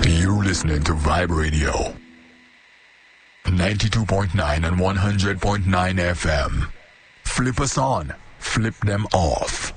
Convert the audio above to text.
You're listening to Vibe Radio. 92.9 and 100.9 FM. Flip us on, flip them off.